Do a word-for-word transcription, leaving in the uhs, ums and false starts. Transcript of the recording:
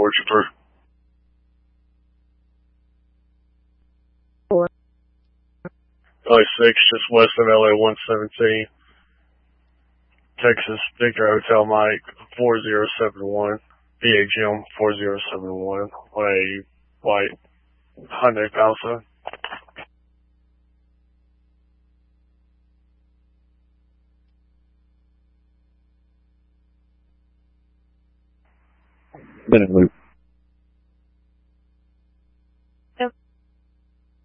four trooper. Four. L A six, just west of L A one seventeen. Texas, Victor Hotel Mike, four zero seven one. B H M, four zero seven one. On a white Hyundai Palisade. Been in loop.